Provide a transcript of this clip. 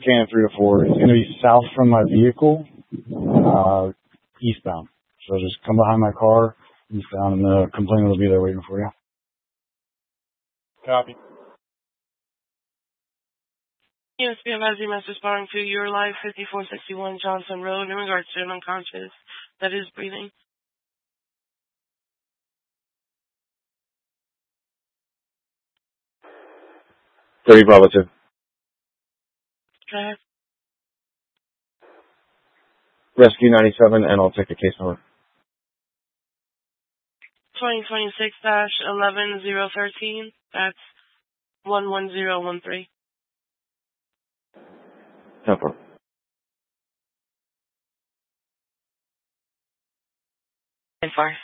Can 304. It's going to be south from my vehicle, eastbound. So just come behind my car, eastbound, and the complainant will be there waiting for you. Copy. Yes, we have as a message responding to your life, 5461 Johnson Road, in regards to an unconscious that is breathing. 30 Bravo 2. Go ahead. Rescue 97, and I'll take the case number. 2026-11013. That's 11013. No problem. And far.